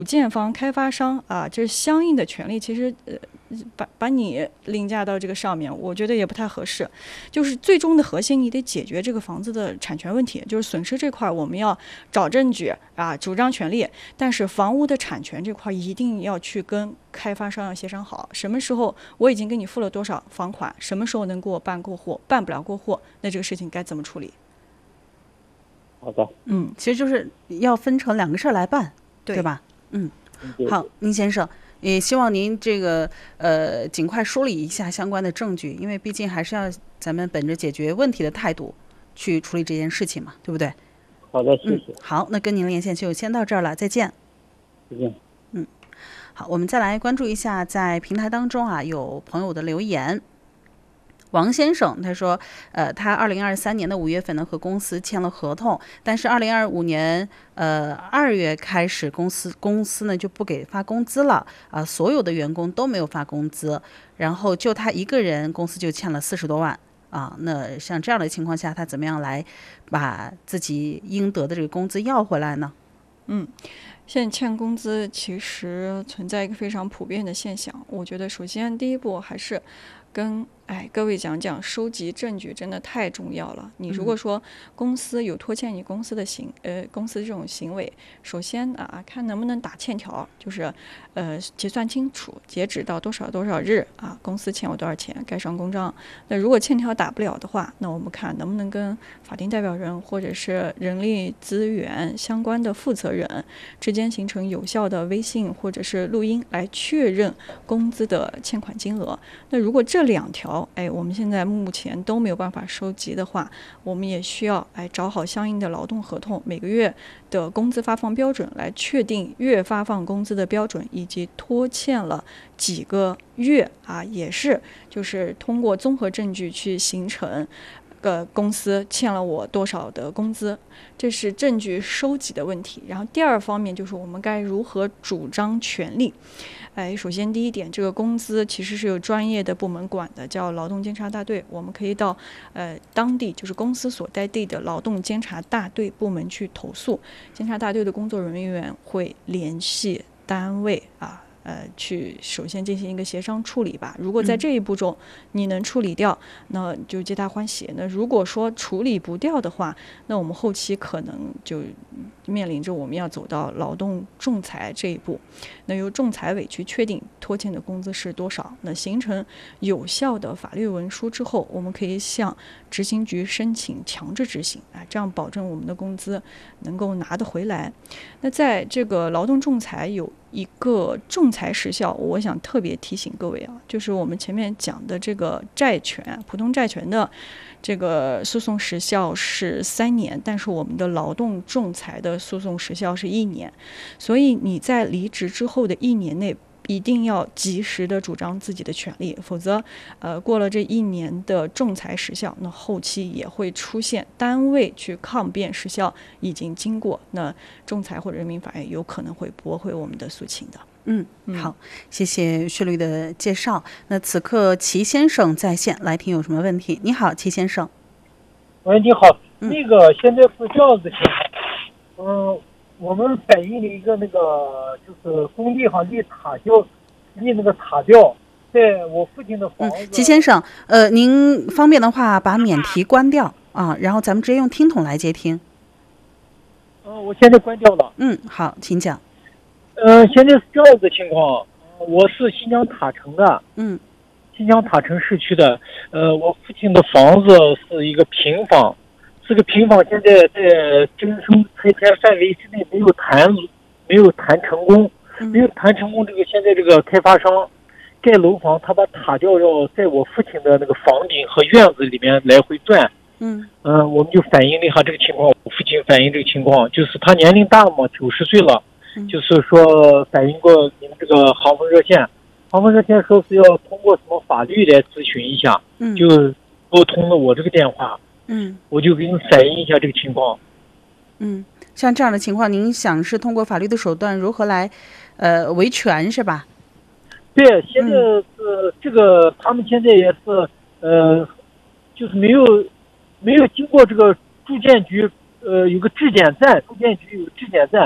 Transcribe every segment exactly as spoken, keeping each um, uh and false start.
建方、开发商啊，这相应的权利，其实呃，把把你凌驾到这个上面，我觉得也不太合适。就是最终的核心，你得解决这个房子的产权问题，就是损失这块我们要找证据啊，主张权利。但是房屋的产权这块一定要去跟开发商要协商好，什么时候我已经给你付了多少房款，什么时候能给我办过户，办不了过户，那这个事情该怎么处理？ 好的， 嗯，其实就是要分成两个事儿来办， 对， 对吧？嗯， 对好，宁先生，也希望您这个呃尽快梳理一下相关的证据，因为毕竟还是要咱们本着解决问题的态度去处理这件事情嘛，对不对？ 好的，谢谢。 嗯，好，那跟您连线就先到这儿了，再见。 再见。 嗯，好，我们再来关注一下在平台当中啊有朋友的留言。王先生他说，呃，他二零二三年的五月份呢和公司签了合同，但是二零二五年呃二月开始，公司公司呢就不给发工资了啊、呃，所有的员工都没有发工资，然后就他一个人，公司就欠了四十多万啊。那像这样的情况下，他怎么样来把自己应得的这个工资要回来呢？ 嗯。现在欠工资其实存在一个非常普遍的现象，我觉得首先第一步还是跟哎各位讲讲收集证据真的太重要了。你如果说公司有拖欠你公司的行呃公司这种行为，首先啊看能不能打欠条，就是呃结算清楚截止到多少多少日啊，公司欠我多少钱该上公章。那如果欠条打不了的话，那我们看能不能跟法定代表人或者是人力资源相关的负责人之间形成有效的微信或者是录音来确认工资的欠款金额。那如果这两条哎我们现在目前都没有办法收集的话，我们也需要哎找好相应的劳动合同，每个月的工资发放标准来确定月发放工资的标准，以及拖欠了几个月啊，也是就是通过综合证据去形成个公司欠了我多少的工资，这是证据收集的问题。然后第二方面就是我们该如何主张权利。哎，首先第一点，这个工资其实是有专业的部门管的，叫劳动监察大队。我们可以到呃当地，就是公司所在地的劳动监察大队部门去投诉，监察大队的工作人员会联系单位啊。呃，去首先进行一个协商处理吧。如果在这一步中你能处理掉，那就皆大欢喜。那如果说处理不掉的话，那我们后期可能就面临着我们要走到劳动仲裁这一步。那由仲裁委去确定拖欠的工资是多少。那形成有效的法律文书之后，我们可以向执行局申请强制执行，啊，这样保证我们的工资能够拿得回来。那在这个劳动仲裁有一个仲裁时效，我想特别提醒各位啊，就是我们前面讲的这个债权，普通债权的这个诉讼时效是三年，但是我们的劳动仲裁的诉讼时效是一年，所以你在离职之后的一年内一定要及时的主张自己的权利，否则呃过了这一年的仲裁时效，那后期也会出现单位去抗辩时效已经经过，那仲裁或者人民法院有可能会驳回我们的诉请的。 嗯，好，谢谢薛律的介绍。那此刻齐先生在线，来听有什么问题？你好，齐先生。 喂，你好，嗯、那个现在是这样子情况，嗯，我们反映了一个那个就是工地上立塔吊，立那个塔吊，在我父亲的房子。 嗯，齐先生，呃，您方便的话把免提关掉啊，然后咱们直接用听筒来接听。 嗯、呃，我现在关掉了。 嗯，好，请讲。 呃，现在是这样子情况，我是新疆塔城的， 嗯， 新疆塔城市区的，呃，我父亲的房子是一个平房，这个平房现在在征收拆迁范围之内没有谈，没有谈成功，没有谈成功。这个现在这个开发商盖楼房，他把塔吊要在我父亲的那个房顶和院子里面来回转， 嗯， 呃，我们就反映了一下这个情况，我父亲反映这个情况，就是他年龄大嘛，九十岁了。就是说反映过你们这个航风热线，航风热线说是要通过什么法律来咨询一下， 嗯， 就拨通了我这个电话， 嗯， 我就给你反映一下这个情况。 嗯，像这样的情况，您想是通过法律的手段如何来，呃，维权是吧？ 对，现在是、嗯、这个，他们现在也是，呃，就是没有没有经过这个住建局，呃，有个质检站，住建局有质检站。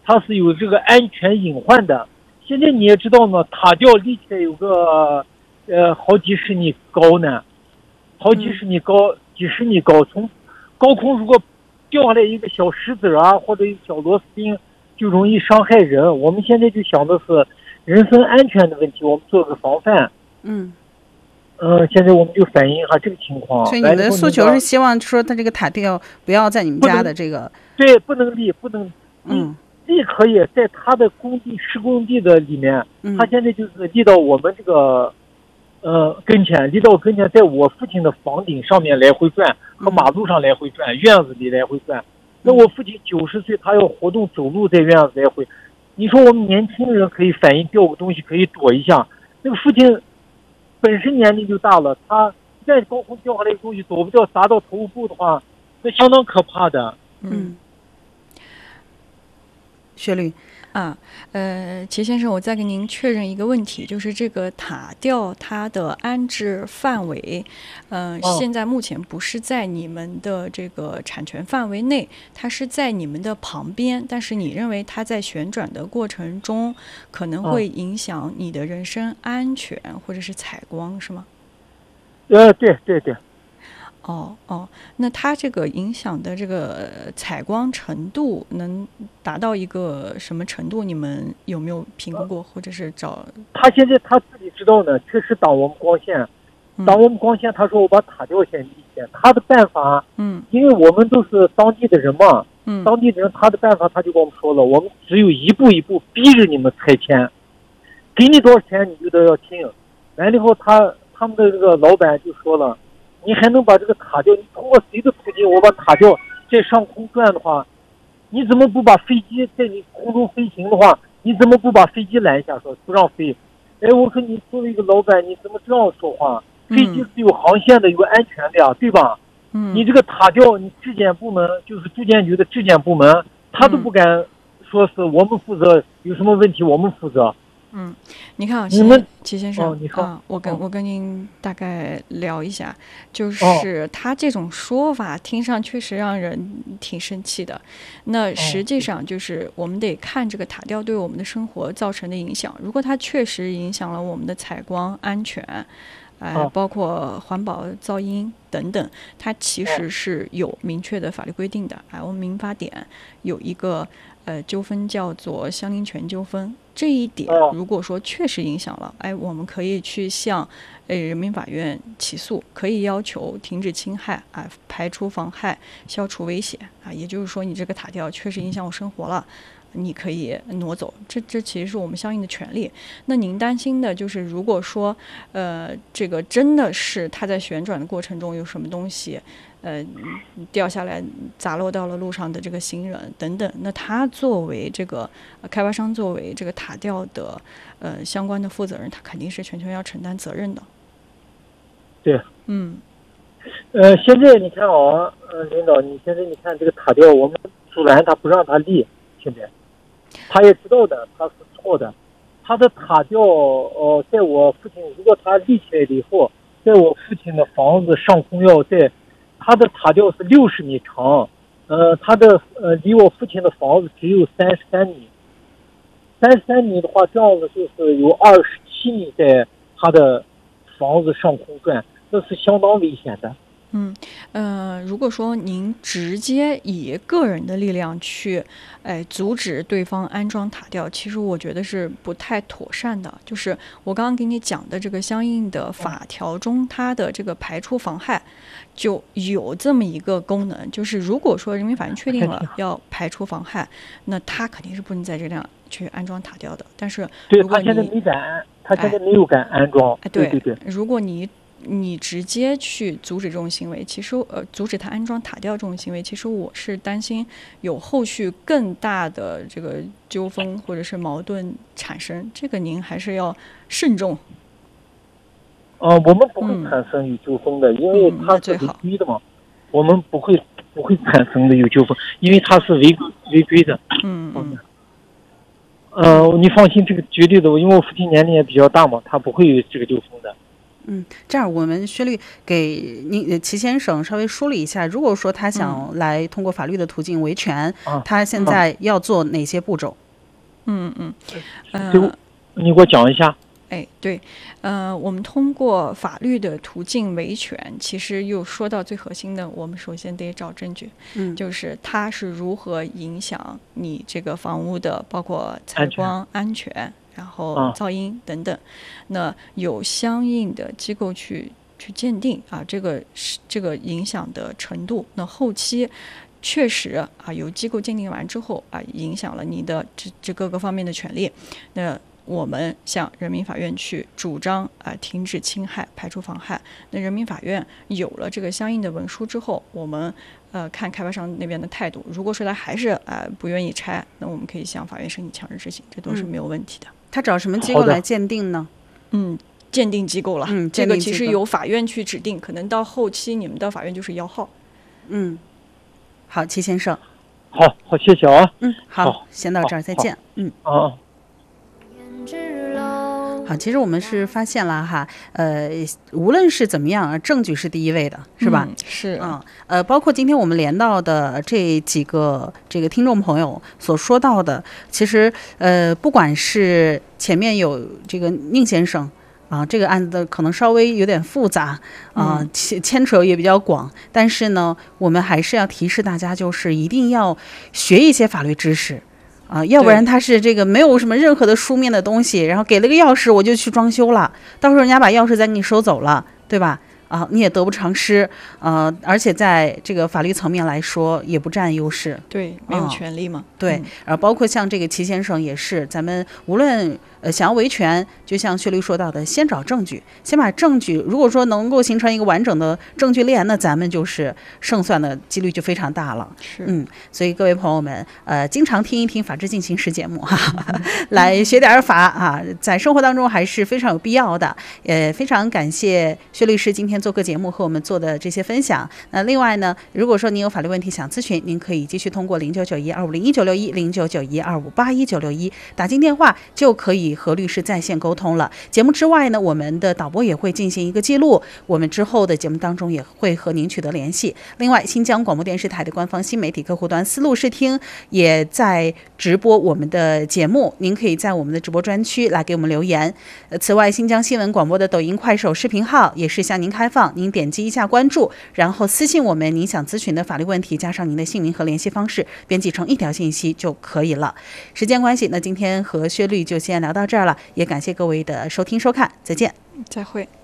它是有这个安全隐患的。现在你也知道呢，塔吊立起来有个呃好几十米高呢，好几十米高，几十米高，从高空如果掉下来一个小石子啊，或者一个小螺丝钉，就容易伤害人。我们现在就想的是人身安全的问题，我们做个防范。 嗯， 呃，现在我们就反映一下这个情况。 所以你的诉求是希望说，它这个塔吊不要在你们家的这个， 对，不能立，不能， 嗯， 立可以在他的工地施工地的里面， 嗯、 他现在就是立到我们这个，呃，跟前，立到跟前，在我父亲的房顶上面来回转，和马路上来回转，院子里来回转。那我父亲九十岁，他要活动走路在院子来回。你说我们年轻人可以反应掉个东西可以躲一下，那个父亲本身年龄就大了，他在高空掉下来的东西躲不掉，砸到头部的话，那相当可怕的。 嗯，薛律啊，呃，齐先生，我再给您确认一个问题，就是这个塔吊它的安置范围，呃， 哦、 现在目前不是在你们的这个产权范围内，它是在你们的旁边，但是你认为它在旋转的过程中可能会影响你的人身安全或者是采光，是吗？ 呃，对对对。 哦哦，那它这个影响的这个采光程度能达到一个什么程度？你们有没有评估过，或者是找？ 他现在他自己知道呢，确实挡我们光线，挡我们光线。他说我把塔吊先立起来。他的办法， 嗯， 因为我们都是当地的人嘛， 嗯， 当地的人他的办法他就跟我们说了，我们只有一步一步逼着你们拆迁，给你多少钱你就都要听。完了以后他他们的这个老板就说了。你还能把这个塔吊，你通过谁的途径，我把塔吊在上空转的话，你怎么不把飞机在你空中飞行的话，你怎么不把飞机拦下说不让飞？哎，我说你作为一个老板，你怎么这样说话？飞机是有航线的，有安全的呀，对吧？ 嗯， 你这个塔吊，你质检部门就是住建局的质检部门，他都不敢说是我们负责，有什么问题我们负责。 嗯，你看啊， 你们齐先生、 哦、你说啊，我跟、 哦、 我跟您大概聊一下，就是他这种说法听上确实让人挺生气的。那实际上就是我们得看这个塔吊对我们的生活造成的影响。如果它确实影响了我们的采光安全，呃，包括环保、噪音等等，它其实是有明确的法律规定的。哎，我们民法典有一个呃纠纷叫做相邻权纠纷。这一点如果说确实影响了，哎，我们可以去向呃人民法院起诉，可以要求停止侵害啊，排除妨害，消除危险啊。也就是说，你这个塔吊确实影响我生活了，你可以挪走，这这其实是我们相应的权利。那您担心的就是，如果说呃这个真的是它在旋转的过程中有什么东西。呃，掉下来砸落到了路上的这个行人等等，那他作为这个、呃、开发商，作为这个塔吊的呃相关的负责人，他肯定是全权要承担责任的。 对， 嗯， 呃，现在你看啊，呃，领导，你现在你看这个塔吊，我们阻拦他不让他立，现在他也知道的，他是错的。他的塔吊，呃，在我父亲如果他立起来了以后，在我父亲的房子上空要在。他的塔吊是六十米长，呃，他的呃离我父亲的房子只有三十三米，三十三米的话，这样子就是有二十七米在他的房子上空转，这是相当危险的。 嗯，呃，如果说您直接以个人的力量去，哎，阻止对方安装塔吊，其实我觉得是不太妥善的。就是我刚刚给你讲的这个相应的法条中，它的这个排除妨害就有这么一个功能，就是如果说人民法院确定了要排除妨害，那他肯定是不能在这辆去安装塔吊的。但是如果你对他现在没敢，他现在没有敢安装。 哎， 对对对， 如果你你直接去阻止这种行为，其实呃，阻止他安装塔吊这种行为，其实我是担心有后续更大的这个纠纷或者是矛盾产生，这个您还是要慎重。 呃，我们不会产生有纠纷的， 嗯、 因为它是违规的嘛，嗯、我们不会不会产生的有纠纷，因为它是违规违规的。 嗯嗯。 呃，你放心，这个绝对的，因为我父亲年龄也比较大嘛，他不会有这个纠纷的。 嗯，这样我们薛律给您齐先生稍微梳理一下，如果说他想来通过法律的途径维权， 嗯、 他现在要做哪些步骤？ 嗯嗯， 就呃， 你给我讲一下。 哎，对，呃，我们通过法律的途径维权，其实又说到最核心的，我们首先得找证据， 嗯， 就是它是如何影响你这个房屋的，包括采安全光、安全，然后啊噪音等等。那有相应的机构去去鉴定啊，这个是这个影响的程度。那后期确实啊，有机构鉴定完之后啊，影响了你的这这各个方面的权利。那我们向人民法院去主张啊、呃、停止侵害、排除妨害。那人民法院有了这个相应的文书之后，我们呃看开发商那边的态度。如果说他还是呃不愿意拆，那我们可以向法院申请强制执行，这都是没有问题的。嗯、 他找什么机构来鉴定呢？ 嗯，鉴定机构了。 嗯， 这个其实由法院去指定，可能到后期你们到法院就是摇号。 嗯，好，齐先生。 好好，谢谢啊。 嗯，好， 好先到这儿，再见。嗯。 啊。 好，其实我们是发现了哈，呃，无论是怎么样，证据是第一位的，是吧？ 嗯、是啊、嗯，呃，包括今天我们连到的这几个这个听众朋友所说到的，其实呃，不管是前面有这个宁先生。啊，这个案子可能稍微有点复杂啊，牵牵扯也比较广，但是呢，我们还是要提示大家，就是一定要学一些法律知识啊，要不然他是这个没有什么任何的书面的东西，然后给了个钥匙我就去装修了，到时候人家把钥匙再给你收走了，对吧？啊，你也得不偿失，呃，而且在这个法律层面来说也不占优势， 对，没有权利嘛， 哦、对， 嗯、 然后包括像这个齐先生也是，咱们无论呃想要维权，就像薛律说到的，先找证据，先把证据，如果说能够形成一个完整的证据链，那咱们就是胜算的几率就非常大了。 是， 嗯，所以各位朋友们，呃，经常听一听《法治进行时》节目哈，来学点法啊，在生活当中还是非常有必要的。也非常感谢薛律师今天做客节目和我们做的这些分享。那另外呢，如果说您有法律问题想咨询，您可以继续通过零九九一二五零一九六一零九九一二五八一九六一打进电话就可以和律师在线沟通了。节目之外呢，我们的导播也会进行一个记录，我们之后的节目当中也会和您取得联系。另外，新疆广播电视台的官方新媒体客户端思路视听也在直播我们的节目，您可以在我们的直播专区来给我们留言。呃，此外，新疆新闻广播的抖音、快手视频号也是向您开放，您点击一下关注，然后私信我们您想咨询的法律问题，加上您的姓名和联系方式，编辑成一条信息就可以了。时间关系，那今天和薛律就先聊到这儿了，也感谢各位的收听收看，再见， 再会。